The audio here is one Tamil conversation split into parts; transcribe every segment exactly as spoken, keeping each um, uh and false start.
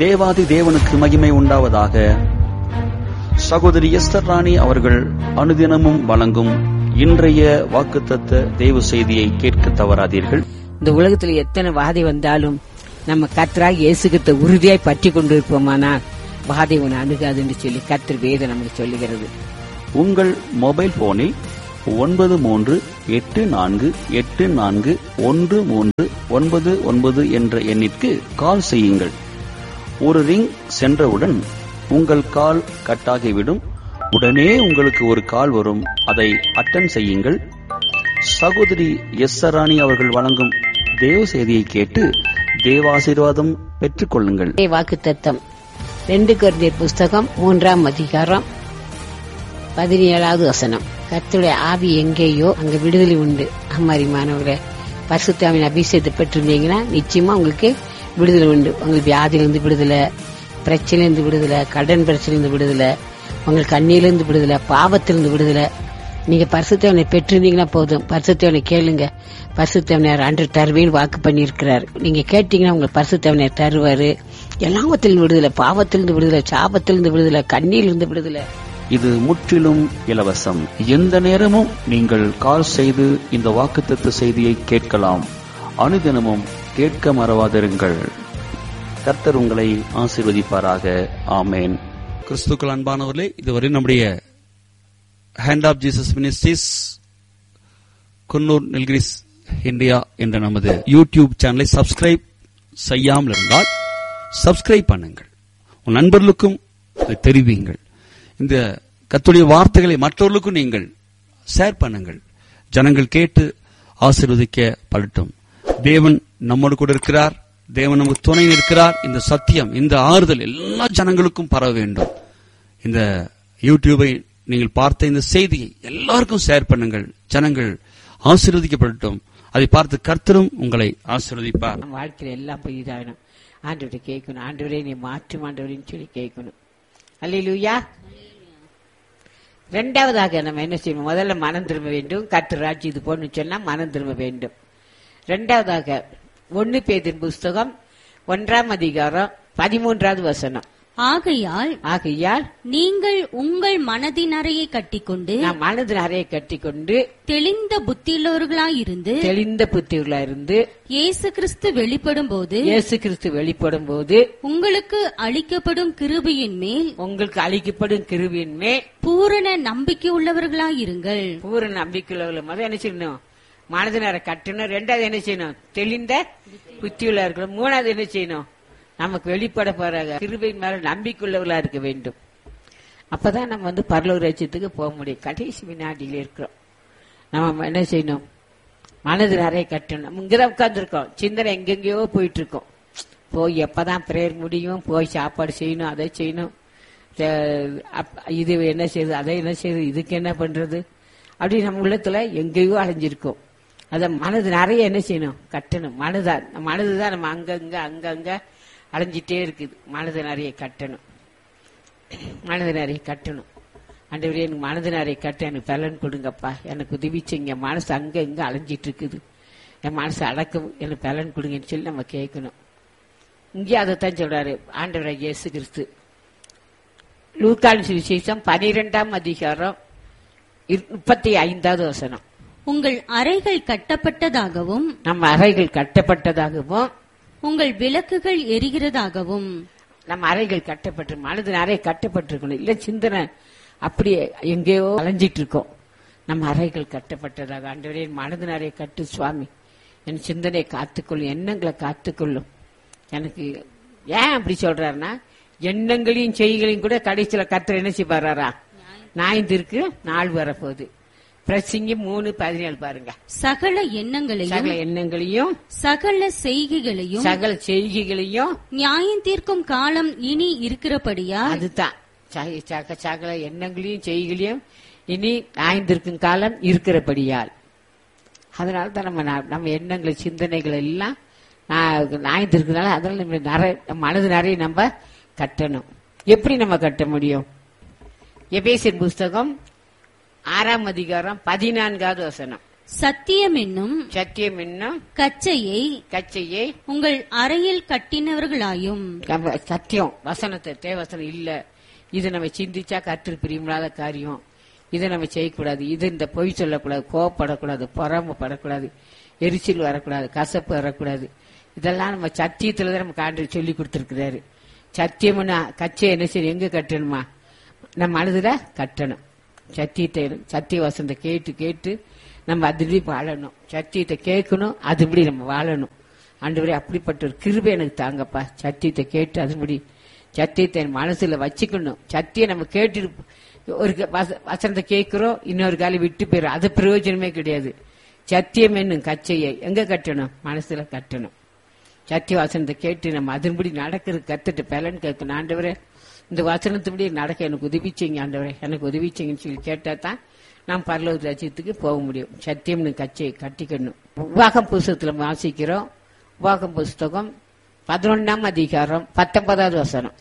தேவாதி தேவனுக்கு மகிமை உண்டாவதாக. சகோதரி எஸ்தர் ராணி அவர்கள் அனுதினமும் வழங்கும் இன்றைய வாக்குத்தத்த தேவ செய்தியை கேட்க தவறாதீர்கள். இந்த உலகத்துல எத்தனை வாதை வந்தாலும் நம்ம கர்த்தராகிய இயேசு கிறிஸ்துவை உறுதியாய் பற்றி கொண்டிருப்போமானால் வாதை உன்னை அணுகாதுன்னு சொல்லி கர்த்தர் வேதம் நமக்கு சொல்லுகிறது. உங்கள் மொபைல் போனில் ஒன்பது மூன்று எட்டு நான்கு எட்டு நான்கு ஒன்று மூன்று ஒன்பது ஒன்பது என்ற எண்ணிற்கு கால் செய்யுங்கள். ஒரு ரிங் சென்றவுடன் உங்கள் கால் கட்டாகிவிடும். உடனே உங்களுக்கு ஒரு கால் வரும். அதை அட்டன் செய்யுங்கள். சகோதரி எஸ்தர் ராணி அவர்கள் வழங்கும் தேவ செய்தியை கேட்டு தேவாசீர்வாதம் பெற்றுக் கொள்ளுங்கள். வாக்குத்தத்தம் ரெண்டு கொரிந்தியர் புஸ்தகம் மூன்றாம் அதிகாரம் பதினேழாவது வசனம். கர்த்தருடைய ஆவி எங்கேயோ அங்க விடுதலை உண்டு. அம்மாரிமானவர்களே, பரிசுத்தாவின் அபிஷேகத்தை பெற்றிருந்தீங்கன்னா நிச்சயமா உங்களுக்கு விடுதலை உண்டு. உங்களுக்கு வியாதியிலிருந்து விடுதலை, பிரச்சனையிலிருந்து விடுதலை, கடன் பிரச்சனையிலிருந்து விடுதலை, உங்களுக்கு கண்ணியிலிருந்து விடுதலை, பாவத்திலிருந்து விடுதலை. நீங்க பரிசுத்தவனை பெற்றிருந்தீங்கன்னா போதும். பரிசுத்தவனை கேளுங்க. பரிசுத்தவனையார் அன்று தருவேன்னு வாக்கு பண்ணி இருக்கிறார். நீங்க கேட்டீங்கன்னா உங்களுக்கு பரிசுத்தவனையார் தருவாரு. எல்லாவத்திலிருந்து விடுதலை, பாவத்திலிருந்து விடுதலை, சாபத்திலிருந்து விடுதலை, கண்ணியிலிருந்து விடுதலை. இது முற்றிலும் இலவசம். எந்த நேரமும் நீங்கள் கால் செய்து இந்த வாக்குத்தத்த செய்தியை கேட்கலாம். அனுதினமும் கேட்க மறவாதிருங்கள். கர்த்தர் உங்களை ஆசீர்வதிப்பாராக. ஆமேன். கிறிஸ்துக்கள் அன்பானவர்களே, இதுவரை நம்முடைய hand of Jesus ministries Coonoor Nilgiris India என்ற நமது யூடியூப் சேனலை சப்ஸ்கிரைப் செய்யாமல் இருந்தால் சப்ஸ்கிரைப் பண்ணுங்கள். உன் நண்பர்களுக்கும் தெரிவியுங்கள். இந்த கர்த்தருடைய வார்த்தைகளை மற்றவர்களுக்கும் நீங்கள் ஷேர் பண்ணுங்கள். ஜனங்கள் கேட்டு ஆசீர்வதிக்கப்படட்டும். தேவன் நம்மோடு கூட இருக்கிறார். தேவன் நமக்கு துணை இருக்கிறார். இந்த சத்தியம், இந்த ஆறுதல் எல்லா ஜனங்களுக்கும் பரவ வேண்டும். இந்த யூடியூபை நீங்கள் பார்த்த இந்த செய்தியை எல்லாருக்கும் ஷேர் பண்ணுங்கள். ஜனங்கள் ஆசீர்வதிக்கப்படட்டும். அதை பார்த்து கர்த்தரும் உங்களை ஆசீர்வதிப்பார். வாழ்க்கையில எல்லாம் போய் இதாகணும். ஆண்டவரை கேட்கணும். ஆண்டவரே நீ மாற்றும் ஆண்டவரின்னு சொல்லி கேட்கணும். அல்லேலூயா. ரெண்டாவதாக நம்ம என்ன செய்யணும்? முதல்ல மனம் திரும்ப வேண்டும். கர்த்தர் ராஜ்யம் இது போன்னு சொன்னா மனம் திரும்ப வேண்டும். ரெண்டாவதாக ஒன்னு பேதின் புஸ்தகம் ஒன்றாம் அதிகாரம் பதிமூன்றாவது வசனம். ஆகையால் ஆகையால் நீங்கள் உங்கள் மனதின் அறையை கட்டிக்கொண்டு மனதின் அறையை கட்டிக்கொண்டு தெளிந்த புத்தியுள்ளவர்களாயிருந்து தெளிந்த புத்தியுள்ளவர்களாயிருந்து இயேசு கிறிஸ்து வெளிப்படும் போது இயேசு கிறிஸ்து வெளிப்படும் போது உங்களுக்கு அளிக்கப்படும் கிருபையின் மேல் உங்களுக்கு அளிக்கப்படும் கிருபையின் மேல் பூரண நம்பிக்கை உள்ளவர்களாயிருங்கள். பூரண நம்பிக்கை உள்ளவர்கள் முதல் என்ன செய்யணும்? மனதின் அறை கட்டணும். ரெண்டாவது என்ன செய்யணும்? தெளிந்த புத்தியுள்ளவர்கள். மூணாவது என்ன செய்யணும்? நமக்கு வெளிப்பட போற கிருபையின் மேல நம்பிக்கையுள்ளவர்களா இருக்க வேண்டும். அப்பதான் நம்ம வந்து பரலோக ராஜ்யத்துக்கு போக முடியும். கடைசி வினாடியில இருக்கிறோம். நம்ம என்ன செய்யணும்? மனது நிறைய கட்டணும். இங்கதான் உட்கார்ந்து இருக்கோம். சிந்தனை எங்கெங்கயோ போயிட்டு இருக்கோம். போய் எப்பதான் பிரேயர் முடியும், போய் சாப்பாடு செய்யணும், அதை செய்யணும், இது என்ன செய்யுது, அதை என்ன செய்யுது, இதுக்கு என்ன பண்றது, அப்படி நம்ம உள்ளத்துல எங்கேயோ அலைஞ்சிருக்கோம். அத மனது நிறைய என்ன செய்யணும்? கட்டணும். மனதான் மனதுதான் நம்ம அங்கங்க அங்கங்க அலைஞ்சிட்டே இருக்குது. மனது நிறைய கட்டணும். மனது நிறைய கட்டணும். ஆண்டவரே எனக்கு மனது நிறைய கட்ட எனக்கு பலன் கொடுங்கப்பா, எனக்கு உதவிச்சிங்க. மனசு அங்க இங்க அலைஞ்சிட்டு இருக்குது, என் மனசு அடக்க எனக்கு பலன் கொடுங்கன்னு சொல்லி நம்ம கேட்கணும். இங்கே அதைத்தான் சொல்றாரு ஆண்டவராகிய இயேசு கிறிஸ்து. லூக்கான் சுவிசேஷம் பனிரெண்டாம் அதிகாரம் முப்பத்தி ஐந்தாவது வசனம். உங்கள் அறைகள் கட்டப்பட்டதாகவும் நம்ம அறைகள் கட்டப்பட்டதாகவும் உங்கள் விளக்குகள் எரிகிறதாகவும். நம்ம அறைகள் கட்டப்பட்டு மனது அறை கட்டப்பட்டிருக்கணும். இல்ல சிந்தனை அப்படியே எங்கேயோ அலைஞ்சிட்டு இருக்கோம். நம்ம அறைகள் கட்டப்பட்டதாக. ஆண்டவரே மனது நிறைய கட்டு சுவாமி, என் சிந்தனையை காத்துக்கொள்ளும், எண்ணங்களை காத்துக்கொள்ளும். எனக்கு ஏன் அப்படி சொல்றாருன்னா, எண்ணங்களையும் செய்களையும் கூட கடைசியில கர்த்தர் என்ன செய்வாரா? நாய்ந்திருக்கு நாள் வரப்போகுது. பிரசங்கி மூணு பதினேழு பாருங்க. சகல எண்ணங்களையும் சகல எண்ணங்களையும் சகல செய்கைகளையும் சகல செய்கைகளையும் நியாயம் தீர்க்கும் காலம் இனி இருக்கிறபடியா. அதுதான் சகல எண்ணங்களையும் செய்கைகளையும் இனி நியாயம் தீர்க்கும் காலம் இருக்கிறபடியால். அதனாலதான் நம்ம நம்ம எண்ணங்களை சிந்தனைகள் எல்லாம் நியாயம் தீர்க்கிறதுனால அதனால நம்ம நிறைய மனது நிறைய நம்ம கட்டணும். எப்படி நம்ம கட்ட முடியும்? எபேசியர் புஸ்தகம் ஆறாம் அதிகாரம் பதினான்காவது வசனம். சத்தியம் என்னும் சத்தியம் என்னும் கச்சையை கச்சையை உங்கள் அறையில் கட்டினவர்களாயும். நம்ம சத்தியம் வசனத்தை தேவசனம் இல்ல, இது நம்ம சிந்திச்சா கர்த்தருக்கு பிரியமில்லாத காரியம், இதை நம்ம செய்யக்கூடாது, இது இந்த பொய் சொல்லக்கூடாது, கோவப்படக்கூடாது, பொறாமப்படக்கூடாது, எரிச்சல் வரக்கூடாது, கசப்பு வரக்கூடாது. இதெல்லாம் நம்ம சத்தியத்துலதான் நமக்கு ஆண்டவர் சொல்லி கொடுத்திருக்கிறாரு. சத்தியம்னா கச்சை என்ன செய்யும், எங்க கட்டணுமா, நம்ம மனதுல கட்டணும். சத்தியத்தை சத்திய வசனத்தை கேட்டு கேட்டு நம்ம அதுபடி வாழணும். சத்தியத்தை கேட்கணும், அதுபடி நம்ம வாழணும். ஆண்டவரே அப்படிப்பட்ட ஒரு கிருபை எனக்கு தாங்கப்பா. சத்தியத்தை கேட்டு அதுபடி சத்தியத்தை மனசுல வச்சுக்கணும். சத்தியம் நம்ம கேட்டு ஒரு வசனத்தை கேட்கிறோம், இன்னொரு காலி விட்டு போயிடும், அது பிரயோஜனமே கிடையாது. சத்தியம் என்னும் கச்சையை எங்க கட்டணும், மனசுல கட்டணும். சத்திய வசனத்தை கேட்டு நம்ம அதன்படி நடக்கிறது கத்துட்டு பலன் கேட்கணும். ஆண்டவரே இந்த வசனத்துபடி நடக்க எனக்கு உதவிச்சிங்க, ஆண்டவரே எனக்கு உதவிச்சிங்கன்னு சொல்லி கேட்டா தான் நாம் பரலோக ராஜ்யத்துக்கு போக முடியும். சத்தியம்னு கச்சையை கட்டிக்கணும். உபாகம் புஸ்தகத்துல வாசிக்கிறோம். உபாகம் புஸ்தகம் பதினொன்னாம் அதிகாரம் பத்தொன்பதாவது வசனம்.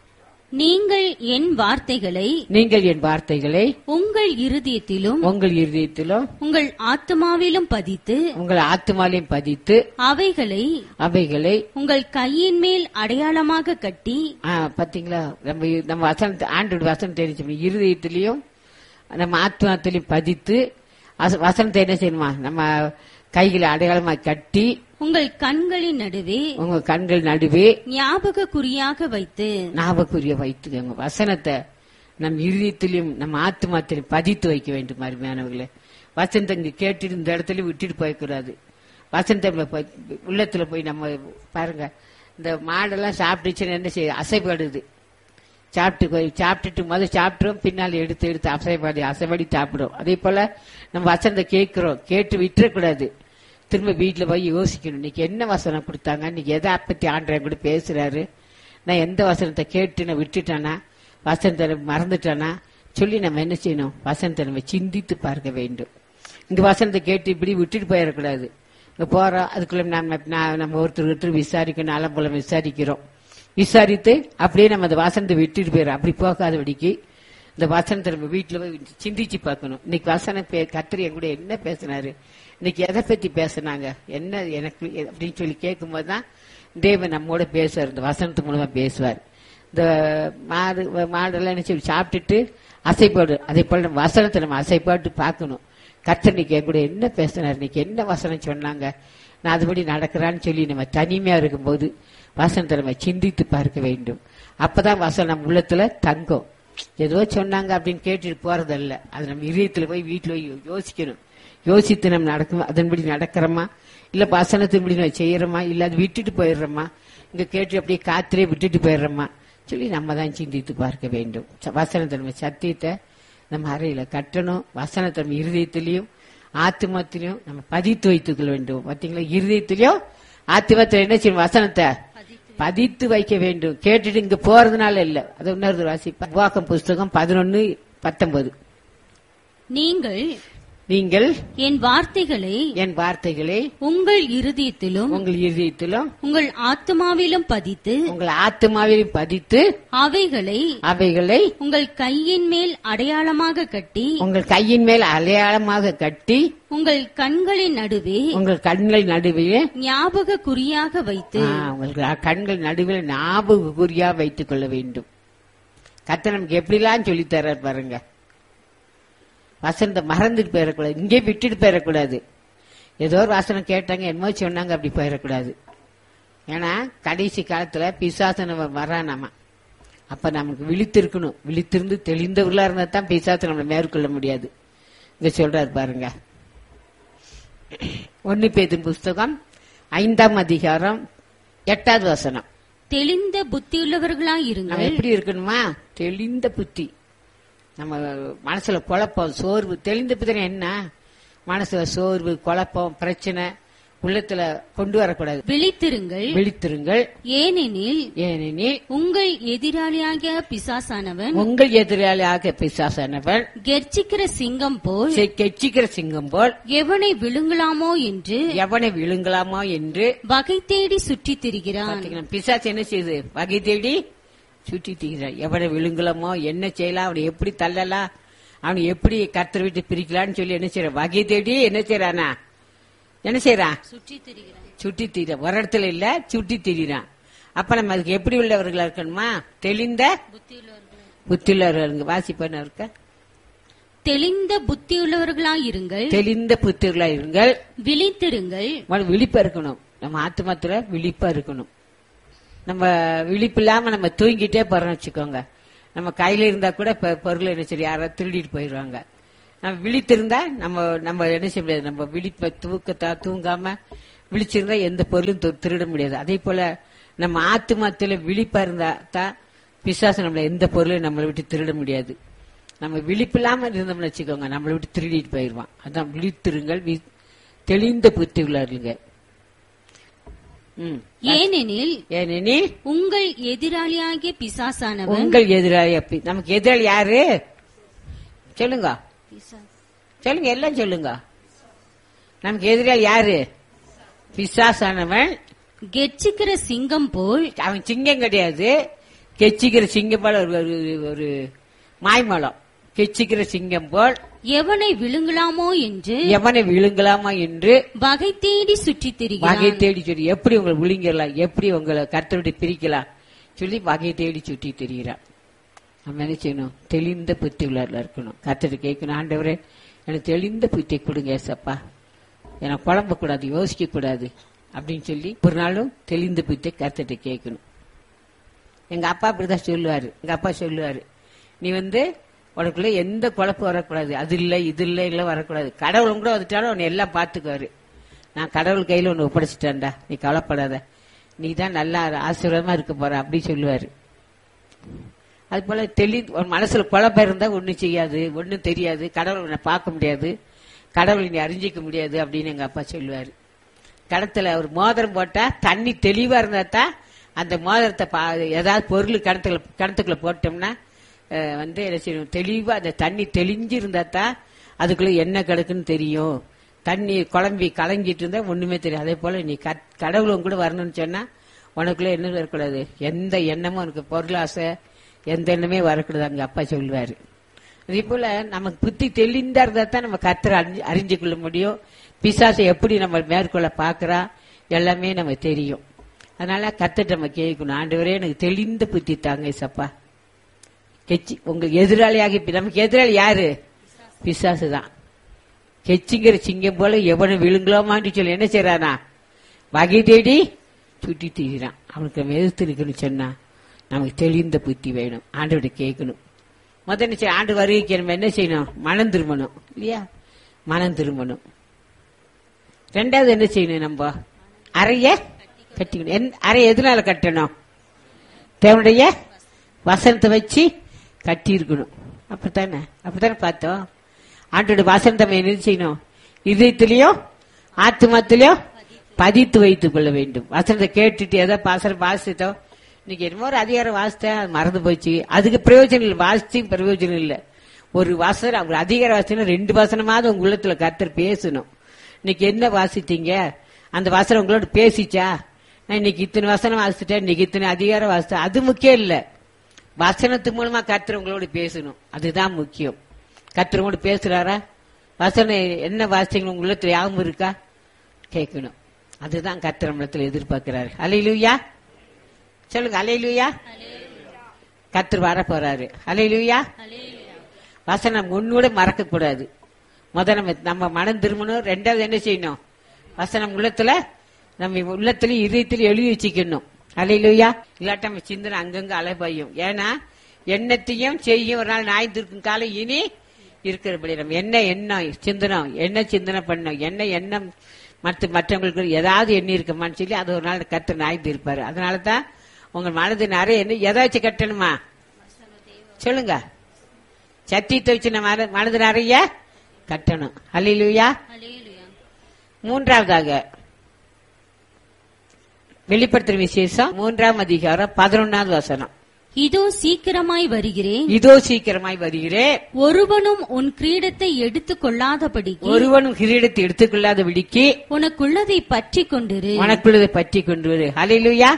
நீங்கள் என் வார்த்தைகளை நீங்கள் என் வார்த்தைகளை உங்கள் இருதயத்திலும் உங்கள் இருதயத்திலும் உங்கள் ஆத்மாவிலும் பதித்து உங்கள் ஆத்மாவிலும் பதித்து அவைகளை அவைகளை உங்கள் கையின் மேல் அடையாளமாக கட்டி. பாத்தீங்களா, நம்ம நம்ம வசனத்தை ஆண்டோட வசனம் தெரிஞ்சு இருதயத்திலையும் நம்ம ஆத்மாத்திலையும் பதித்து வசனத்தை என்ன செய்யணுமா, நம்ம கைகளை அடையாளமா கட்டி உங்கள் கண்களின் நடுவே உங்க கண்கள் நடுவே ஞாபக குறியாக வைத்து ஞாபகக்குரிய வைத்துக்கோங்க. வசனத்தை நம் இருதயத்திலையும் நம்ம ஆத்மாத்திலையும் பதித்து வைக்க வேண்டும். அருமையானவர்களே, வசனத்தை இங்க கேட்டுட்டு இந்த இடத்துல விட்டுட்டு போயக்கூடாது. வசனத்தை உள்ளத்துல போய் நம்ம பாருங்க, இந்த மாடெல்லாம் சாப்பிட்டுச்சுன்னு என்ன செய்ய அசைப்படுது. சாப்பிட்டு சாப்பிட்டுட்டு முதல் சாப்பிட்டோம், பின்னால் எடுத்து எடுத்து அசைப்பாடி அசைப்பாடி சாப்பிடும். அதே போல நம்ம வசனத்தை கேட்கிறோம், கேட்டு விட்டுறக்கூடாது. திரும்ப வீட்டுல போய் யோசிக்கணும், இன்னைக்கு என்ன வசனம் கொடுத்தாங்க, இன்னைக்கு எதை பத்தி ஆண்டவன் கூட பேசுறாரு, நான் எந்த வசனத்தை கேட்டு நான் விட்டுட்டானா, வசனத்தை மறந்துட்டானா சொல்லி நம்ம என்ன செய்யணும், வசனத்தை நம்ம சிந்தித்து பார்க்க வேண்டும். இந்த வசனத்தை கேட்டு இப்படி விட்டுட்டு போயிடக்கூடாது. இங்க போறோம், அதுக்குள்ள நம்ம நம்ம ஒருத்தர் ஒருத்தர் விசாரிக்கணும், அலம்பலம் விசாரிக்கிறோம். விசாரித்து அப்படியே நம்ம அந்த வசனத்தை விட்டுட்டு போயிடும். அப்படி போகாதபடிக்கு இந்த வசனத்தை நம்ம வீட்டுல போய் சிந்திச்சு பார்க்கணும். இன்னைக்கு வசனம் கர்த்தர் என் கூட என்ன பேசினாரு, இன்னைக்கு எதை பத்தி பேசினாங்க, என்ன எனக்கு அப்படின்னு சொல்லி கேட்கும் போதுதான் தேவன் நம்மோட பேசுவார். இந்த வசனத்து மூலமா பேசுவார். இந்த மாடு மாடெல்லாம் என்ன சொல்லி சாப்பிட்டுட்டு அசைப்பாடு, அதே போல நம்ம வசனத்தை நம்ம அசைப்பாட்டு பார்க்கணும். கர்த்தர் இன்னைக்கு என் கூட என்ன பேசினார், இன்னைக்கு என்ன வசனம் சொன்னாங்க, நான் அதுபடி நடக்கிறான்னு சொல்லி நம்ம தனிமையா இருக்கும்போது வசனத்தை நம்ம சிந்தித்து பார்க்க வேண்டும். அப்பதான் வசனம் நம்ம உள்ளத்துல தங்கும். ஏதோ சொன்னாங்க அப்படின்னு கேட்டுட்டு போறதல்ல, அது நம்ம இதயத்துல போய் வீட்டுல போய் யோசிக்கணும். யோசித்து நம்ம நடக்கும், அதன்படி நடக்கிறோமா, இல்ல வசனத்தின்படி நம்ம செய்யறோமா, இல்ல அது விட்டுட்டு போயிடுறோமா, இங்க கேட்டு அப்படியே காத்திலே விட்டுட்டு போயிடுறோமா சொல்லி நம்ம தான் சிந்தித்து பார்க்க வேண்டும். வசனத்தை நம்ம சத்தியத்தை நம்ம அறையில கட்டணும். வசனத்தை நம்ம இருதயத்திலையும் ஆத்மத்திலையும் நம்ம பதித்து வைத்துக் கொள்ள வேண்டும். பாத்தீங்களா, இருதயத்திலையும் ஆத்மத்துல என்ன செய்யணும், வசனத்தை பதித்து வைக்க வேண்டும். கேட்டுட்டு இங்க போறதுனால இல்ல. அது இன்னொரு வாசிப்பா, உபாகம் புஸ்தகம் பதினொன்னு பத்தொன்பது. நீங்கள் நீங்கள் என் வார்த்தைகளை என் வார்த்தைகளை உங்கள் இருதயத்திலும் உங்கள் இருதயத்திலும் உங்கள் ஆத்மாவிலும் பதித்து உங்கள் ஆத்மாவிலும் பதித்து அவைகளை அவைகளை உங்கள் கையின் மேல் அடையாளமாக கட்டி உங்கள் கையின் மேல் அடையாளமாக கட்டி உங்கள் கண்களின் நடுவே உங்கள் கண்கள் நடுவே ஞாபக குறியாக வைத்து உங்கள் கண்கள் நடுவில் ஞாபக குறியா வைத்துக் கொள்ள வேண்டும். கர்த்தர் நமக்கு எப்படிலாம் சொல்லி தர்றார் பாருங்க. வசனத்தை மறந்துட்டு போயிடக்கூடாது, இங்கே விட்டுட்டு போயிடக்கூடாது. ஏதோ ஒரு வசனம் கேட்டாங்க, என்னமோ சொன்னாங்க, அப்படி போயிடக்கூடாது. ஏன்னா கடைசி காலத்துல பிசாசன வரானாமா. அப்ப நமக்கு விழித்திருக்கணும். விழித்திருந்து தெளிந்தவர்களா இருந்தா தான் பிசாசை நம்மளை மேற்கொள்ள முடியாது. இங்க சொல்றாரு பாருங்க, ஒன்னு பேதுரு புஸ்தகம் ஐந்தாம் அதிகாரம் எட்டாவது வசனம். தெளிந்த புத்தியுள்ளவர்களாய் இருங்கள். எப்படி இருக்கணுமா, தெளிந்த புத்தி. நம்ம மனசுல குழப்பம், சோர்வு, தெளிந்த புத்தி என்ன, மனசுல சோர்வு, குழப்பம், பிரச்சனை உள்ளத்துல கொண்டு வரக்கூடாது. விழித்திருங்கள் விழித்திருங்கள் ஏனெனில் ஏனெனில் உங்கள் எதிராளியாகிய பிசாசானவன் உங்கள் எதிராளியாக பிசாசானவன் கெர்ச்சிக்கிற சிங்கம் போல் கெச்சிக்கிற சிங்கம் போல் எவனை விழுங்கலாமோ என்று எவனை விழுங்கலாமோ என்று வகை தேடி சுற்றித் திரிகிறான். பிசாசு என்ன செய்யுது, வகை தேடி சுற்றி திரிகிறான். எவனை விழுங்கலாமோ, என்ன செய்யலாம், அவனை எப்படி தள்ளலாம் அவன் எப்படி கர்த்தரை விட்டு பிரிக்கலான்னு சொல்லி என்ன செய்யறான், வகை தேடி என்ன செய்யறானா, என்ன செய்யறான், சுற்றி திரிகிறான். சுட்டி திரியா, ஒரு இடத்துல இல்ல சுட்டி திரிறான். அப்ப நம்ம அதுக்கு எப்படி உள்ளவர்களா இருக்கணுமா, தெளிந்த புத்தியுள்ளவர்கள். வாசிப்பா இருக்க, தெளிந்த புத்தியுள்ளவர்களாயிருங்கள், தெளிந்த புத்தியுள்ளா இருங்கள், விழித்திருங்கள். விழிப்பா இருக்கணும். நம்ம ஆத்மாத்துல விழிப்பா இருக்கணும். நம்ம விழிப்பு இல்லாம நம்ம தூங்கிட்டே போறோம்னு வச்சுக்கோங்க, நம்ம கையில இருந்தா கூட பொருள் என்ன சரி யாராவது திருடிட்டு போயிடுவாங்க. நம்ம விழித்திருந்தா நம்ம நம்ம என்ன செய்ய முடியாது, நம்ம விழிப்ப தூக்கத்தா தூங்காம விழிச்சிருந்தா எந்த பொருளும் திருட முடியாது. அதே போல நம்ம ஆத்மாத்துல விழிப்பா இருந்தா தான் பிசாசு நம்மள எந்த பொருளும் நம்மளை விட்டு திருட முடியாது. நம்ம விழிப்பு இல்லாம இருந்தோம்னு வச்சுக்கோங்க, நம்மளை விட்டு திருடிட்டு போயிடுவான். அதான் விழித்திருங்கள், தெளிந்த புத்தி உள்ளாருங்க. ஏனெனில் ஏனெனில் உங்கள் எதிராளியாகிய பிசாசானவன், உங்கள் எதிராளி. அப்படி நமக்கு எதிராளி யாரு சொல்லுங்க, சொல்லுங்க, எல்லாம் சொல்லுங்க. நமக்கு எதிராளி யாரு? பிசாசானவன். கெச்சிக்கிற சிங்கம் போல், அவன் சிங்கம் கிடையாது, கெச்சிக்கிற சிங்கம் போல ஒரு மாய்மலம். கெச்சிக்கிற சிங்கம் போல் எவனை விழுங்கலாமோ என்று எவனை விழுங்கலாமா என்று வகை தேடி சுற்றி திரிகிறான். வகை தேடி சொல்லி எப்படி உங்களை விழுங்கலாம், எப்படி உங்களை கர்த்தரோட பிரிக்கலாம் சொல்லி வகை தேடி சுற்றி திரிகிறான். நம்ம என்ன செய்யணும், தெளிந்த புத்தி உள்ளார்ல இருக்கணும். கர்த்தரை கேட்கணும், ஆண்டவரே எனக்கு தெளிந்த புத்தியை கொடுங்க ஏசப்பா, எனக்கு குழம்ப கூடாது, யோசிக்க கூடாது அப்படின்னு சொல்லி ஒரு நாளும் தெளிந்த புத்தியை கர்த்தரை கேட்கணும். எங்க அப்பா அப்படிதான் சொல்லுவாரு. எங்க அப்பா சொல்லுவாரு, நீ வந்து உனக்குள்ள எந்த குழப்பம் வரக்கூடாது, அது இல்ல இது இல்ல இல்ல வரக்கூடாது. கடவுளும் கூட வந்துட்டாலும் உன்னை எல்லாம் பாத்துக்குவாரு. நான் கடவுள் கையில ஒன்னு ஒப்படைச்சிட்டேன்டா, நீ கவலைப்படாத, நீ தான் நல்லா ஆசீர்வாதமா இருக்க போற அப்படி சொல்லுவாரு. அது போல தெளி உன் மனசுல குழப்பம் இருந்தா ஒன்னும் செய்யாது, ஒன்னும் தெரியாது, கடவுள் உன்னை பார்க்க முடியாது, கடவுளை நீ அறிஞ்சிக்க முடியாது அப்படின்னு எங்க அப்பா சொல்லுவாரு. கடத்துல ஒரு மோதிரம் போட்டா தண்ணி தெளிவா இருந்தா தான் அந்த மோதிரத்தை ஏதாவது பொருள் கிணத்துல கிணத்துக்குள்ள போட்டோம்னா வந்து என்ன செய்யணும், தெளிவா அந்த தண்ணி தெளிஞ்சு இருந்தா தான் அதுக்குள்ள என்ன கிடக்குன்னு தெரியும். தண்ணி குழம்பி கலங்கிட்டு இருந்தா ஒண்ணுமே தெரியும். அதே போல நீ கடவுளும் கூட வரணும்னு சொன்னா உனக்குள்ள என்ன வரக்கூடாது, எந்த எண்ணமும் உனக்கு பொருளாசை எந்த எண்ணமே வரக்கூடாது அங்க அப்பா சொல்லுவாரு. அதே போல நமக்கு புத்தி தெளிந்தா இருந்தா தான் நம்ம கர்த்தரை அறிஞ்சு கொள்ள முடியும். பிசாசை எப்படி நம்ம மேற்கொள்ள பாக்குறா எல்லாமே நம்ம தெரியும். அதனால கர்த்தரை நம்ம கேட்கணும், ஆண்டவரே எனக்கு தெளிந்த புத்தி தாங்க சப்பா. கெச்சி உங்க எதிராளியாக, நமக்கு எதிராளி யாரு? பிசாசு தான். கெச்சிங்கிற சிங்கம் போல எவனை விழுங்கலாமான்னு சொல்லி என்ன செய்யறானா, வகை தேடி சுட்டி தீரான். அவனுக்கு நம்ம எதிர்த்து இருக்கணும்னு சொன்னா நமக்கு தெளிந்த புத்தி வேணும். ஆண்டோட கேட்கணும். முதல்ல ஆண்டு வருகைக்கு நம்ம என்ன செய்யணும், மனம் திரும்பணும் இல்லையா, மனம் திரும்பணும். ரெண்டாவது என்ன செய்யணும், நம்ம அறைய கட்டிக்கணும். அறை எதனால கட்டணும், தேவனுடைய வசனத்தை வச்சு கட்டி இருக்கணும். அப்படித்தானே அப்படித்தானே பார்த்தோம். ஆண்டோட வசனத்தை என்ன செய்யணும், இதயத்திலயும் ஆத்மாத்திலயும் பதித்து வைத்துக் கொள்ள வேண்டும். வசனத்தை கேட்டுட்டு ஏதோ பாசனம் வாசித்தோம், இன்னைக்கு என்னமோ ஒரு அதிகாரம் வாசித்தேன் அது மறந்து போச்சு, அதுக்கு பிரயோஜனம் இல்லை, வாசிச்சு பிரயோஜனம் இல்லை. ஒரு வசனம் ஒரு அதிகாரம் வாசித்தா ரெண்டு வசனமாவது உங்க உள்ளத்துல கர்த்தர் பேசணும். இன்னைக்கு என்ன வாசித்தீங்க, அந்த வசனம் உங்களோட பேசிச்சா, நான் இன்னைக்கு இத்தனை வசனம் வாசிட்டேன், இன்னைக்கு இத்தனை அதிகாரம் வாசித்தேன், அது முக்கியம் இல்ல. வசனத்து மூலமா கர்த்தர் உங்களோட பேசணும், அதுதான் முக்கியம். கர்த்தர் உங்களோட பேசுறாரா, வசனம் என்ன வாசித்தீங்க உங்க உள்ளத்துல யாவும் இருக்கா கேட்கணும். அதுதான் கர்த்தர் நம்மளத்துல எதிர்பார்க்கிறாரு. அல்லேலூயா சொல்லுங்க, அல்லேலூயா. கர்த்தர் வர போறாரு. அல்லேலூயா. வசனம் ஒன்னோட மறக்க கூடாது. முதல் நம்ம நம்ம மனம் திரும்பணும். ரெண்டாவது என்ன செய்யணும், வசனம் உள்ளத்துல நம்ம உள்ளத்துல இதயத்துல எழுதி வச்சுக்கணும். அல்லேலூயா. இல்லாட்ட நம்ம சிந்தனை அங்கங்க அலைபாயும். ஏன்னா எண்ணத்தையும் செய்யும் ஒரு நாள் நாய் இருக்கும் காலம் இனி இருக்கிறபடி நம்ம என்ன எண்ணம் சிந்தனம் என்ன சிந்தனை பண்ணோம், என்ன எண்ணம் மற்ற மற்றவங்களுக்கு ஏதாவது எண்ணி இருக்கமான்னு சொல்லி அது ஒரு நாள் கர்த்தர் நாய்ந்து இருப்பாரு. அதனாலதான் உங்க மனது நிறைய என்ன எதாச்சும் கட்டணுமா சொல்லுங்க, சத்தியத்தை வச்சு நம்ம மனது நிறைய கட்டணும். அல்லேலூயா. மூன்றாவதாக வெளிப்படுத்துற விசேஷம் மூன்றாம் அதிகாரம் பதினொன்னாவது வசனம். இதோ சீக்கிரமாய் வருகிறேன், இதோ சீக்கிரமாய் வருகிறேன், ஒருவனும் உன் கிரீடத்தை எடுத்துக் கொள்ளாதபடிக்கு ஒருவனும் கிரீடத்தை எடுத்துக் கொள்ளாதபடிக்கு உனக்குள்ளதை பற்றி கொண்டிரு, உனக்குள்ளதை பற்றி கொண்டு வரு. அல்லேலூயா.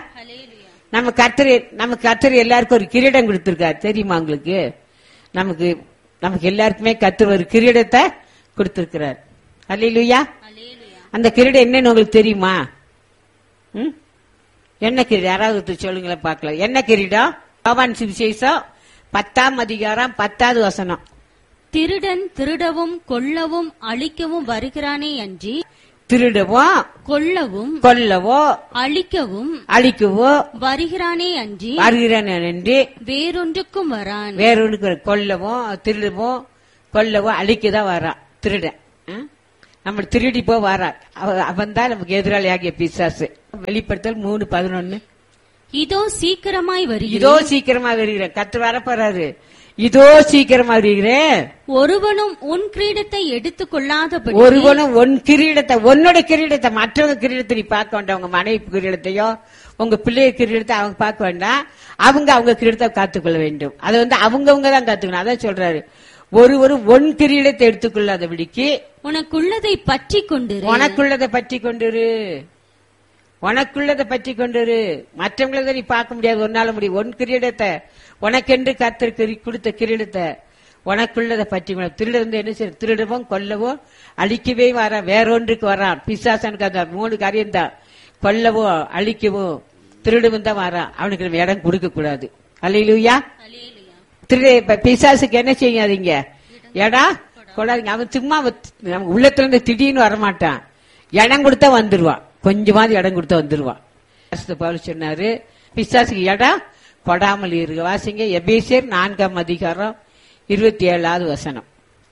நம்ம கர்த்தர் நம்ம கர்த்தர் எல்லாருக்கும் ஒரு கிரீடம் கொடுத்திருக்காரு தெரியுமா உங்களுக்கு. நமக்கு நமக்கு எல்லாருக்குமே கர்த்தர் ஒரு கிரீடத்தை கொடுத்திருக்கிறார். அல்லேலூயா. அந்த கிரீடம் என்னன்னு உங்களுக்கு தெரியுமா? ம்? என்ன கிரீடம்? யாராவது சொல்லுங்களேன் பார்க்கலாம். என்ன கிரீடம்? யோவான் சுவிசேஷம் பத்தாம் அதிகாரம் பத்தாவது வசனம். திருடன் திருடவும் கொல்லவும் அழிக்கவும் வருகிறானே அன்றி திருடவோ கொல்லவும் கொல்லவோ அழிக்கவும் அழிக்கவோ வருகிறானே அன்றி வருகிறான் என்று வேறொன்றுக்கும் வரான். வேறொன்று கொல்லவோ திருடவோ கொல்லவோ அழிக்கதான் வரான் திருடன். நம்ம திருடி போ வரான். அவன் தான் நமக்கு எதிராளியாகிய பிசாசு. வெளிப்படுத்தல் மூணு பதினொன்னு. இதோ சீக்கிரமாய் வருகிறேன். இதோ சீக்கிரமா வருகிறேன். கர்த்தர் வரப்போறாரு. இதோ சீக்கிரமா வருகிறேன். ஒருவனும் உன் கிரீடத்தை எடுத்துக் கொள்ளாதபடி ஒருவனும் உன் கிரீடத்தை, உன்னோட கிரீடத்தை மற்றவங்க கிரீடத்தை நீ பார்க்க வேண்டாம். உங்க மனைவி கிரீடத்தையோ உங்க பிள்ளைய கிரீடத்தை அவங்க பார்க்க வேண்டாம். அவங்க அவங்க கிரீடத்தை காத்துக்கொள்ள வேண்டும். அதை வந்து அவங்கவுங்க தான் காத்துக்கணும். அதான் சொல்றாரு, ஒருவரும் ஒன் கிரீடத்தை எடுத்துக்கொள்ளாதபடிக்கு உனக்குள்ளதை பற்றி கொண்டு உனக்குள்ளதை பற்றி கொண்டிரு. உனக்குள்ளதை பற்றி கொண்டிரு. மற்றவங்களத நீ பார்க்க முடியாது. ஒரு நாள் முடியும். ஒன் கிரீடத்தை உனக்கென்று கர்த்தர் கொடுத்த கிரீடத்தை உனக்குள்ளதை பற்றி திருட வந்து என்ன செய்ய? திருடவும் கொல்லவோ அழிக்கவே வர வேறொன்றுக்கு வரான். பிசாசனுக்கு அந்த மூணு காரியம் தான். கொல்லவோ அழிக்கவோ திருடவும் தான் வரான். அவனுக்கு நம்ம இடம் கொடுக்க கூடாது. அல்லேலூயா. திருட பிசாசுக்கு என்ன செய்யாதீங்க? எடா கொடாதீங்க. அவன் சும்மா உள்ளத்துல இருந்து திடீர்னு வரமாட்டான். இடம் கொடுத்தா வந்துருவான். கொஞ்சமாவது இடம் கொடுத்தா வந்துருவான். பவுல் சொன்னாரு, பிசாசுக்கு இடம் கொடாமல் இருக்கு. வாசிங்க எபேசியர் நான்காம் அதிகாரம் இருபத்தி ஏழாவது வசனம்.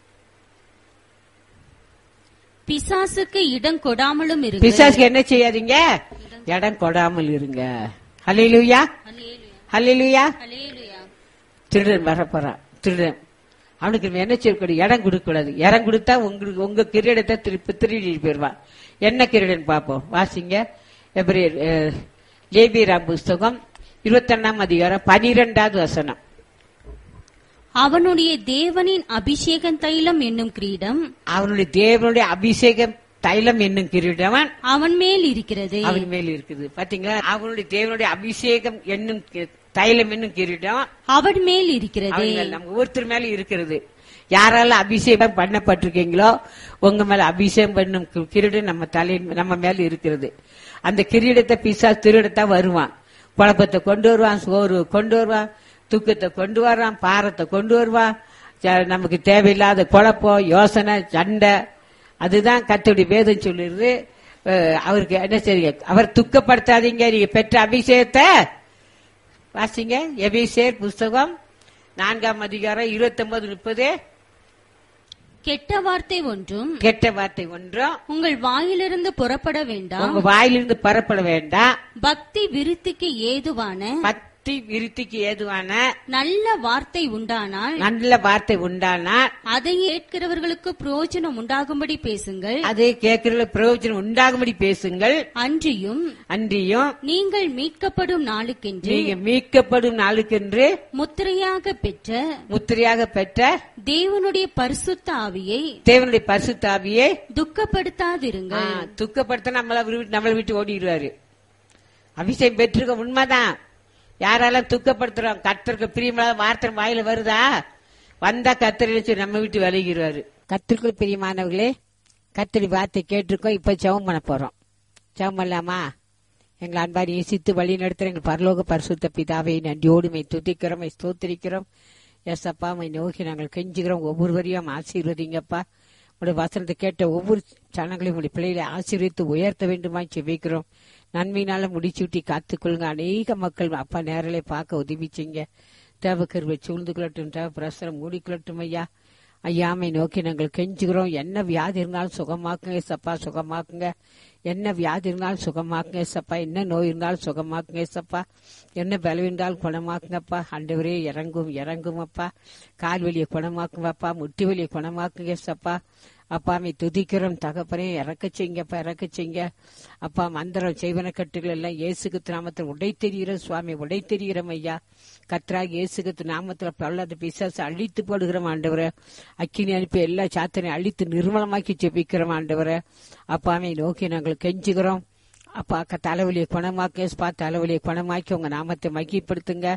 பிசாசுக்கு இடம் கொடாமலும் இருக்கு. பிசாசுக்கு என்ன செய்யாதீங்க? இடம் கொடாமல் இருங்க. அல்லேலூயா. அல்லேலூயா. திருடன் வரப்போறான். திருடன் அவனுக்கு என்ன செய்யக்கூடாது? இடம் கொடுக்க கூடாது. இடம் கொடுத்தா உங்களுக்கு உங்க கிரீடத்தை திருப்பி திருடி போயிருவான். என்ன கிரீடன் பார்ப்போம். வாசிங்க எபிரேயர் லேவியராம் புஸ்தகம் இருபத்தி ஒன்னாம் அதிகாரம் பனிரெண்டாவது வசனம். அவனுடைய தேவனின் அபிஷேகம் தைலம் என்னும் கிரீடம், அவனுடைய தேவனுடைய அபிஷேகம் தைலம் என்னும் கிரீடம் அவன் மேல் இருக்கிறது. அவன் மேல் இருக்குது. பாத்தீங்களா? அவனுடைய தேவனுடைய அபிஷேகம் என்னும் தைலம் என்னும் கிரீடம் அவன் மேல் இருக்கிறது. நம்ம ஒருத்தர் மேல இருக்கிறது. யாரால அபிஷேகம் பண்ணப்பட்டிருக்கீங்களோ உங்க மேல அபிஷேகம் பண்ணும் கிரீடம் நம்ம தலையின் நம்ம மேல இருக்கிறது. அந்த கிரீடத்தை பிசாசு திருடத்தான் வருவான். குழப்பத்தை கொண்டு வருவான், சோறு கொண்டு வருவான், தூக்கத்தை கொண்டு வர்றான், பாரத்தை கொண்டு வருவான். நமக்கு தேவையில்லாத குழப்பம், யோசனை, சண்டை. அதுதான் கர்த்தருடைய வேதம் சொல்லிடுது. அவருக்கு என்ன செய்யுங்க? அவர் துக்கப்படுத்தாதீங்க. நீங்க பெற்ற அபிஷேகத்தை வாசிங்க. எபேசியர் புஸ்தகம் நான்காம் அதிகாரம் இருபத்தி ஒன்பது முப்பது. கெட்ட வார்த்தை ஒன்றும் கெட்ட வார்த்தை ஒன்றும் உங்கள் வாயிலிருந்து புறப்பட வேண்டாம். உங்க வாயிலிருந்து புறப்பட வேண்டாம். பக்தி விருத்திக்கு ஏதுவான பக்தி விருத்திக்கு ஏதுவான நல்ல வார்த்தை உண்டானால் நல்ல வார்த்தை உண்டானால் அதை கேட்கிறவர்களுக்கு பிரயோஜனம் உண்டாகும்படி பேசுங்கள். அதை கேட்கிறவர்களுக்கு பிரயோஜனம் உண்டாகும்படி பேசுங்கள். அன்றியும் அன்றியும் நீங்கள் மீட்கப்படும் நாளுக்கென்று நீங்க மீட்கப்படும் நாளுக்கென்று முத்திரையாக பெற்ற முத்திரையாக பெற்ற தேவனுடைய பரிசுத்த ஆவியை தேவனுடைய பரிசுத்த ஆவியை துக்கப்படுத்தாதிருங்கள். துக்கப்படுத்த நம்மள நம்மளை விட்டு ஓடிடுவாரு. அபிஷேகம் பெற்றிருக்க உண்மைதான். யாரெல்லாம் துக்கப்படுத்துறோம்? கர்த்தருக்கு பிரியமான வார்த்தை வாயில வருதா? வந்தா கர்த்தர் நம்ம விட்டு விலகிடுவாரு. கர்த்தருக்கு பிரியமானவர்களே, கர்த்தரி வார்த்தை கேட்டிருக்கோம். இப்ப ஜெபம் பண்ண போறோம். ஜெபம் பண்ணலாமா? எங்கள் அன்பாரி நேசித்து வழி நடத்துற எங்கள் பரலோக பரிசுத்த பிதாவை நன்றியோடு மை துதிக்கிறோம், மை ஸ்தோத்திரிக்கிறோம். எஸ் அப்பா, மை நோக்கி நாங்கள் கெஞ்சுகிறோம். ஒவ்வொருவரையும் ஆசீர்வதிங்கப்பா. உடைய வசனத்தை கேட்ட ஒவ்வொரு சனங்களையும் உடைய பிள்ளைகளை ஆசீர்வித்து உயர்த்த வேண்டுமா செபிக்கிறோம். நன்மையினால முடிச்சுட்டி காத்துக்கொள்ளுங்க. அநேக மக்கள் அப்பா நேரலை பார்க்க உதவிச்சிங்க. தேவக்கருவை சூழ்ந்து கொள்ளட்டும், தேவ பிரசரம் மூடிக்கொள்ளட்டும். ஐயா ஐயாமை நோக்கி நாங்கள் கெஞ்சுகிறோம். என்ன வியாதி இருந்தாலும் சுகமாக்குங்க சப்பா, சுகமாக்குங்க. என்ன வியாதி இருந்தாலும் சுகமாக்குங்க சப்பா. என்ன நோய் இருந்தாலும் சுகமாக்குங்க சப்பா. என்ன பலவீனம் இருந்தாலும் குணமாக்குங்கப்பா. ஆண்டவரே இறங்கும் இறங்கும் அப்பா. கால் வலியை குணமாக்குங்கப்பா. முட்டி வலியை குணமாக்குங்க சப்பா. அப்பாமை துதிக்கிறோம் தகப்பனே. இறக்க செய்யுங்கப்பா, இறக்க செய்யுங்க அப்பா. மந்திரம் செய்வன கட்டுகள் எல்லாம் இயேசுக்கு நாமத்தில் உடை தெரிகிறோம் சுவாமி, உடை தெரிகிறோம் ஐயா. கர்த்தராக இயேசுக்கு நாமத்தில் பொல்லாத பிசாசு அழித்து போடுகிறோம் ஆண்டவரை. அக்கினி அனுப்பி எல்லா சாத்தனை அழித்து நிர்மலமாக்கி ஜெபிக்கிறோம் ஆண்டவரை. அப்பாமை நோக்கி நாங்கள் கெஞ்சுகிறோம் அப்பா. தலைவலியை குணமாக்க, தலைவலியை குணமாக்கி உங்க நாமத்தை மகிப்படுத்துங்க.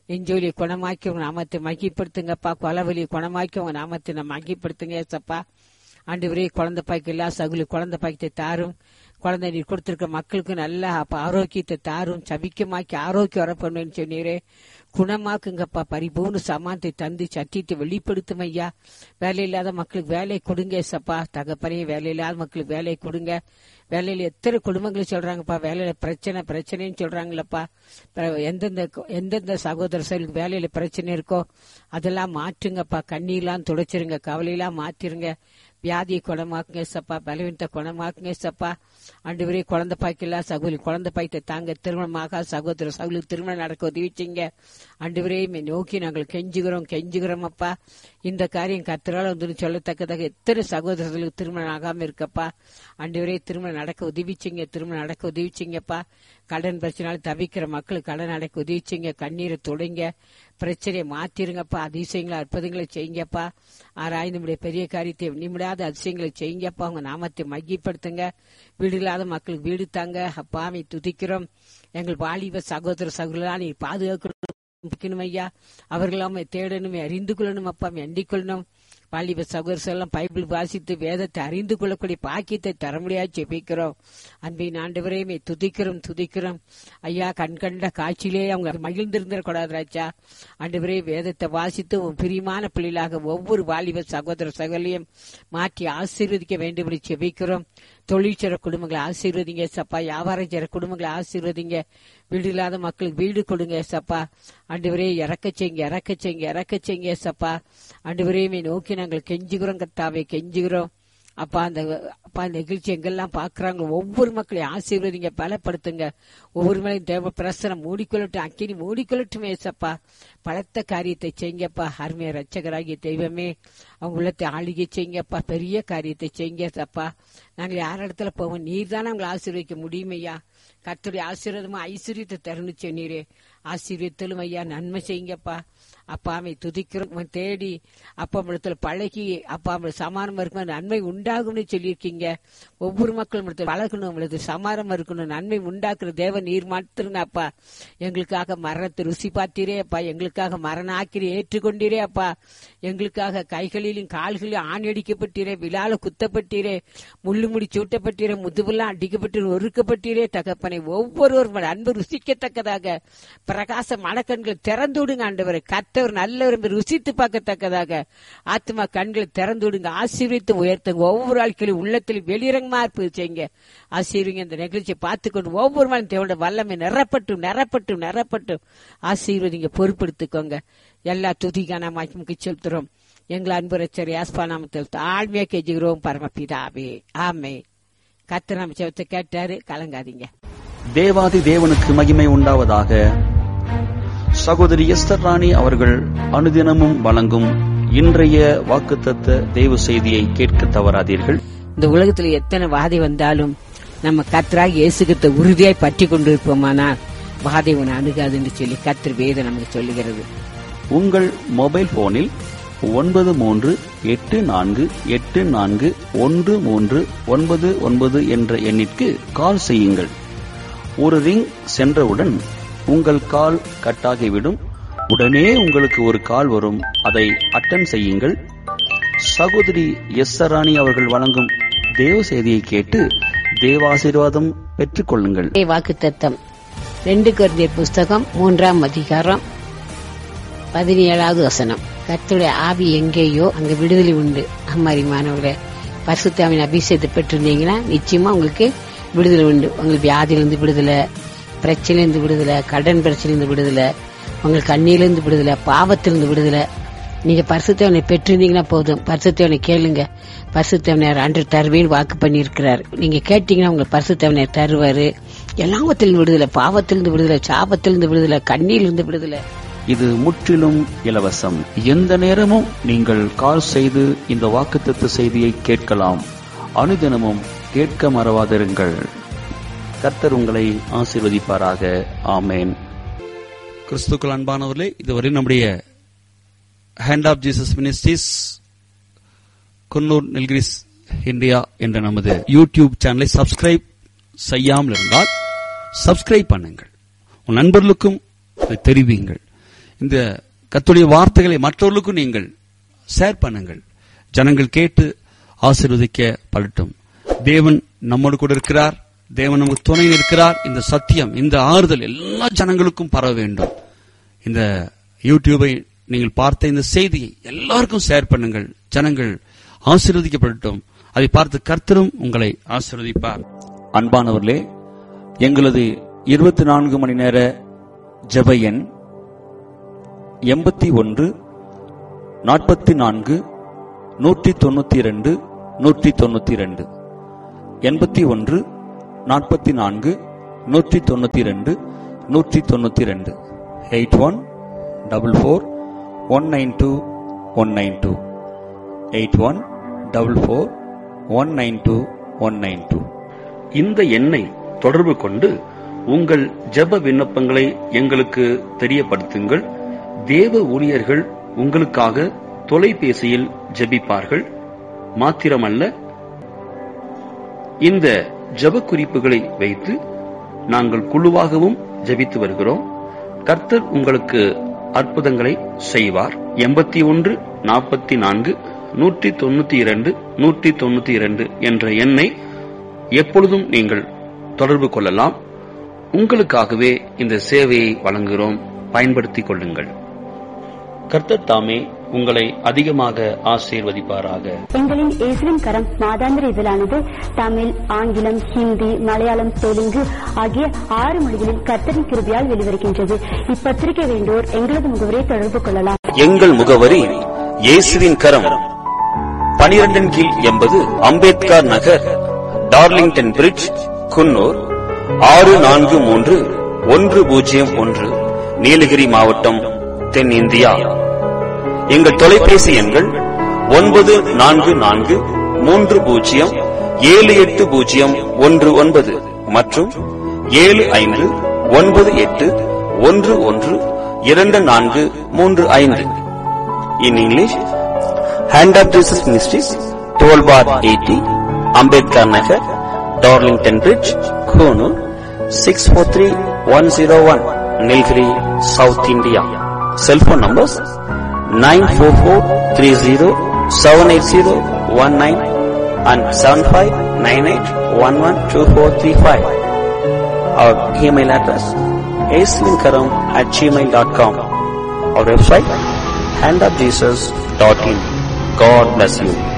நெஞ்சொலியை குணமாக்கி உங்க நாமத்தை மகிப்படுத்துங்கப்பா. கொலவலியை குணமாக்கி உங்க நாமத்தை நம்ம மகிப்படுத்துங்க ஏசப்பா. ஆண்டவரே, குழந்தை பாய்க்கு எல்லா சகுலி குழந்தை பாய்க்கத்தை தாரும். குழந்தை நீர் கொடுத்திருக்க மக்களுக்கு நல்ல ஆரோக்கியத்தை தாரும். சபிக்கமாக்கி ஆரோக்கியம் வர பண்ணுன்னு சொன்னீரே. குணமாக்குங்கப்பா. பரிபூர்ண சமானத்தை தந்து சத்தியத்தை வெளிப்படுத்தும் ஐயா. வேலை இல்லாத மக்களுக்கு வேலை கொடுங்க சப்பா. தகப்பனே, வேலை இல்லாத மக்களுக்கு வேலை கொடுங்க. வேலையில எத்தனை குடும்பங்கள் சொல்றாங்கப்பா, வேலையில பிரச்சனை பிரச்சனைன்னு சொல்றாங்களப்பா. எந்தெந்த எந்தெந்த சகோதர சகோதரிக்கு வேலையில பிரச்சனை இருக்கோ அதெல்லாம் மாற்றுங்கப்பா. கண்ணீர்லாம் துடைச்சிருங்க, கவலையெல்லாம் மாத்திருங்க. வியாதியை குணமாக்குங்க சப்பா. பலவீனத்தை குணமாக்குங்க சப்பா. ஆண்டவரே, குழந்தை பாய்க்கெல்லாம் சகோதரி குழந்தை பாய்த்தை தாங்க. திருமணமாக சகோதர சகோதரி திருமணம் நடக்க உதவிச்சிங்க. ஆண்டவரே, நோக்கி நாங்கள் கெஞ்சுகிறோம் கெஞ்சுகிறோம் அப்பா. இந்த காரியம் கர்த்தரால் வந்து சொல்லத்தக்கதாக எத்தனை சகோதரர்களுக்கு திருமணம் ஆகாம இருக்கப்பா. ஆண்டவரே, திருமணம் நடக்க உதவிச்சிங்க. திருமணம் நடக்க உதவிச்சிங்கப்பா. கடன் பிரச்சனால தவிக்கிற மக்களுக்கு கடன் நடக்க உதவிச்சிங்க. கண்ணீரை தொடங்க, பிரச்சனையை மாத்திருங்கப்பா. அதிசயங்களை அற்புதங்களை செய்யுங்கப்பா. ஆராய்ந்து நம்முடைய பெரிய காரியத்தை நிமிடாத அதிசயங்களை செய்யுங்கப்பா. உங்க நாமத்தை மகிப்படுத்துங்க. வீடு இல்லாத மக்களுக்கு வீடு தாங்க அப்பாவை துதிக்கிறோம். எங்கள் வாலிப சகோதர சகோதரா நீ பாதுகாக்கணும் ஐயா. அவர்களாம தேடணுமே, அறிந்து கொள்ளணும் அப்பா, எண்ணிக் கொள்ளணும். வாலிப சகோதரர் எல்லாம் பைபிள் வாசித்து வேதத்தை அறிந்து கொள்ளக்கூடிய பாக்கியத்தை தர முடியாது ஜெபிக்கிறோம். அன்பின் ஆண்டவரே, துதிக்கிறோம் துதிக்கிறோம் ஐயா. கண்கண்ட காட்சியிலே அவங்க மகிழ்ந்திருந்திடக்கூடாது ராஜா. ஆண்டவரே, வேதத்தை வாசித்து உன் பிரியமான பிள்ளைகளாக ஒவ்வொரு வாலிப சகோதர சகோதரியும் மாற்றி ஆசீர்வதிக்க வேண்டும் என்று ஜெபிக்கிறோம். தொழிற்சர குடும்பங்களை ஆசீர்வதிங்க சப்பா. வியாபாரம் செய்ற குடும்பங்களை ஆசீர்வதிங்க. வீடு இல்லாத மக்களுக்கு வீடு கொடுங்க சப்பா. ஆண்டவரே, இறக்க செய்யுங்க இறக்க செய்யுங்க இறக்க செய்யுங்க சப்பா. ஆண்டவரே, நோக்கி நாங்கள் கெஞ்சுகிறோம் கர்த்தாவே, கெஞ்சுகிறோம் அப்பா. அந்த அப்பா நிகழ்ச்சி எங்கெல்லாம் பாக்குறாங்க ஒவ்வொரு மக்களையும் ஆசீர்வதிங்க, பலப்படுத்துங்க. ஒவ்வொரு மேலையும் தேவ பிரசனம் மூடிக்கொள்ளட்டும், அக்கினி மூடிக்கொள்ளட்டுமே சப்பா. பலத்த காரியத்தை செய்யுங்கப்பா. அருமைய ரட்சகராகிய தெய்வமே, அவங்க உள்ளத்தை ஆளுகை செய்யுங்கப்பா. பெரிய காரியத்தை செய்யுங்க சப்பா. நாங்கள் யார் இடத்துல போவோம், நீர் தானே அவங்களை ஆசீர்வதிக்க முடியுமையா. கர்த்தருடைய ஆசீர்வாதமா ஐஸ்வர்யத்தை தருணுச்சு நீரே. ஆசீர்வதித்தலும் ஐயா, நன்மை செய்யுங்கப்பா. அப்பாமை துதிக்கிறோம் தேடி அப்பா இடத்துல பழகி அப்பா சமாதானம் இருக்கணும், நன்மை உண்டாகும்னு சொல்லியிருக்கீங்க. ஒவ்வொரு மக்களும் பழகணும், உங்களுக்கு சமாதானம் இருக்கணும், நன்மை உண்டாக்குற தேவ நீர் மாத்திருங்க அப்பா. எங்களுக்காக மரணத்தை ருசி பார்த்தீரே அப்பா. எங்களுக்காக மரண ஆக்கிரி ஏற்றுக்கொண்டீரே அப்பா. எங்களுக்காக கைகளிலும் கால்களிலும் ஆணி அடிக்கப்பட்டீரே, விழால குத்தப்பட்டீரே, முள்ளு முடி சூட்டப்பட்டீரே, முதுவெல்லாம் அடிக்கப்பட்டு ஒருக்கப்பட்டீரே தகப்பனை. ஒவ்வொருவரும் அன்பு ருசிக்கத்தக்கதாக பிரகாச மனக்கண்களை திறந்து விடுங்க ஆண்டவரை. கர்த்தர் நல்லவர் ருசித்து பார்க்கத்தக்கதாக ஆத்மா கண்களை திறந்து விடுங்க. ஆசீர்வித்து உயர்த்துங்க. ஒவ்வொரு ஆட்களும் உள்ளத்தில் வெளிரங்கமா இருப்பது செய்யுங்க. ஆசீர்வங்க. இந்த நிகழ்ச்சியை பார்த்துக்கொண்டு ஒவ்வொரு நாளும் தேவனுடைய வல்லமை நிரப்பட்டும் நிரப்பட்டும் நிரப்பட்டும் ஆசீர்வதிங்க, பொறுப்படுத்திக்கோங்க. எல்லா துதிக்கான மாய்க்கு செலுத்துறோம். எங்களை அன்பு ரட்சகர் யாஸ்பா நாமத்தில் தாழ்மையா கெஞ்சுகிறோம் பரமபிதாவே, ஆமே. கர்த்தர் நம்ம ஜெபத்தை கேட்டாரு, கலங்காதீங்க. தேவாதி தேவனுக்கு மகிமை உண்டாவதாக. சகோதரி எஸ்தர் ராணி அவர்கள் அனுதினமும் வழங்கும் இன்றைய வாக்குத்தத்த தேவ செய்தியை கேட்க தவறாதீர்கள். இந்த உலகத்துல எத்தனை வாதை வந்தாலும் நம்ம கர்த்தராகிய இயேசு கிறிஸ்துவை உறுதியாய் பற்றி கொண்டிருப்போமானால் வாதை உன்னை அணுகாதுன்னு சொல்லி கர்த்தர் வேதம் நமக்கு சொல்லுகிறது. உங்கள் மொபைல் போனில் ஒன்பது மூன்று எட்டு நான்கு எட்டு நான்கு ஒன்று மூன்று ஒன்பது ஒன்பது என்ற எண்ணிற்கு கால் செய்யுங்கள். ஒரு ரிங் சென்றவுடன் உங்கள் கால் கட்டாகிவிடும். உடனே உங்களுக்கு ஒரு கால் வரும், அதை அட்டன் செய்யுங்கள். சகோதரி எஸ்தர் ராணி அவர்கள் வழங்கும் தேவ செய்தியை கேட்டு தேவாசீர்வாதம் பெற்றுக் கொள்ளுங்கள். வாக்குத்தத்தம் ரெண்டு கொரிந்தியர் புஸ்தகம் மூன்றாம் அதிகாரம் பதினேழாவது வசனம். கர்த்தருடைய ஆவி எங்கேயோ அங்க விடுதலை உண்டு. அம்மாரிமானவர்களே, பரிசுத்தாவின் அபிஷேகத்தை பெற்றிருந்தீங்கன்னா நிச்சயமா உங்களுக்கு விடுதலை உண்டு. உங்களுக்கு வியாதியிலிருந்து விடுதலை, பிரச்சனையிலிருந்து விடுதலை, கடன் பிரச்சனையிலிருந்து விடுதலை, உங்களுக்கு கண்ணியிலிருந்து விடுதலை, பாவத்திலிருந்து விடுதலை. நீங்க பரிசுத்தவனை பெற்றிருந்தீங்கன்னா போதும். பரிசுத்தவனை கேளுங்க. பரிசுத்தவனையார் அன்று தருவேன்னு வாக்கு பண்ணி இருக்கிறார். நீங்க கேட்டீங்கன்னா உங்களுக்கு பரிசுத்தவனையார் தருவாரு. எல்லாவத்திலிருந்து விடுதலை, பாவத்திலிருந்து விடுதலை, சாபத்திலிருந்து விடுதலை, கண்ணியிலிருந்து விடுதலை. இது முற்றிலும் இலவசம். எந்த நேரமும் நீங்கள் கால் செய்து இந்த வாக்குத்தத்த செய்தியை கேட்கலாம். அனுதினமும் கேட்க மறவாதிருங்கள். கர்த்தர் உங்களை ஆசீர்வதிப்பாராக. ஆமேன். கிறிஸ்துக்கள் அன்பானவர்களே, இதுவரை நம்முடைய hand of Jesus ministries Coonoor Nilgiris India என்ற நமது யூடியூப் சேனலை சப்ஸ்கிரைப் செய்யாமல் இருந்தால் சப்ஸ்கிரைப் பண்ணுங்கள். உன் நண்பர்களுக்கும் தெரிவியுங்கள். இந்த கர்த்தருடைய வார்த்தைகளை மற்றவர்களுக்கும் நீங்கள் ஷேர் பண்ணுங்கள். ஜனங்கள் கேட்டு ஆசீர்வதிக்கப்படட்டும். தேவன் நம்மோடு கூட இருக்கிறார். தேவன் நமக்கு துணை இருக்கிறார். இந்த சத்தியம், இந்த ஆறுதல் எல்லா ஜனங்களுக்கும் பரவ வேண்டும். இந்த யூடியூபை நீங்கள் பார்த்த இந்த செய்தியை எல்லாருக்கும் ஷேர் பண்ணுங்கள். ஜனங்கள் ஆசீர்வதிக்கப்படட்டும். அதை பார்த்து கர்த்தரும் உங்களை ஆசீர்வதிப்பார். அன்பானவர்களே, எங்களது இருபத்தி நான்கு மணி நேர ஜெப எண் எண்பத்தி ஒன்று நாற்பத்தி நான்கு நூற்றி தொண்ணூத்தி இரண்டு நூற்றி தொண்ணூத்தி இரண்டு எண்பத்தி ஒன்று நாற்பத்தி நான்கு நூற்றி தொண்ணூத்தி இரண்டு நூற்றி தொண்ணூத்தி இரண்டு eight one double four one nine two one nine two eight one double four one nine two one nine two. இந்த எண்ணை தொடர்பு கொண்டு உங்கள் ஜெப விண்ணப்பங்களை எங்களுக்கு தெரியப்படுத்துங்கள். தேவ ஊழியர்கள் உங்களுக்காக தொலைபேசியில் ஜெபிப்பார்கள். மாத்திரமல்ல, இந்த ஜெப குறிப்புகளை வைத்து நாங்கள் குழுவாகவும் ஜெபித்து வருகிறோம். கர்த்தர் உங்களுக்கு அற்புதங்களை செய்வார். எண்பத்தி ஒன்று நாற்பத்தி நான்கு நூற்றி தொண்ணூத்தி இரண்டு நூற்றி தொண்ணூத்தி இரண்டு என்ற எண்ணை எப்பொழுதும் நீங்கள் தொடர்பு கொள்ளலாம். உங்களுக்காகவே இந்த சேவையை வழங்குகிறோம். பயன்படுத்திக் கொள்ளுங்கள். கர்த்தர் தாமே உங்களை அதிகமாக ஆசீர்வதிப்பாராக. எங்களின் இயேசுவின் கரம் மாதாந்திர இதழானது தமிழ், ஆங்கிலம், ஹிந்தி, மலையாளம், தெலுங்கு ஆகிய ஆறு மொழிகளில் கர்த்தரின் கிருபையால் வெளிவருகின்றது. இப்பத்திரிகை வேண்டோர் எங்களது முகவரியை தொடர்பு கொள்ளலாம். எங்கள் முகவரி இயேசுவின் கரம், பனிரெண்டின் கீழ் எண்பது அம்பேத்கர் நகர், டார்லிங்டன் பிரிட்ஜ், குன்னூர் ஆறு நான்கு மூன்று ஒன்று பூஜ்ஜியம் ஒன்று, நீலகிரி மாவட்டம், தென்னிந்தியா. எங்கள் தொலைபேசி எண்கள் ஒன்பது நான்கு நான்கு மூன்று பூஜ்ஜியம் ஏழு எட்டு பூஜ்ஜியம் ஒன்று ஒன்பது மற்றும் ஏழு ஐந்து ஒன்பது எட்டு ஒன்று ஒன்று இரண்டு நான்கு மூன்று ஐந்து. In English, hand of Jesus ministries, twelve bar eighty, Ambedkar Nagar, Darlington bridge, Coonoor six four three one zero one, Nilgiri, south India. Cellphone numbers nine four four three zero seven eight zero one nine and seven five nine eight one one two four three five. Our email address aislinkaram at gmail dot com. Our website hand of jesus dot in. God bless you.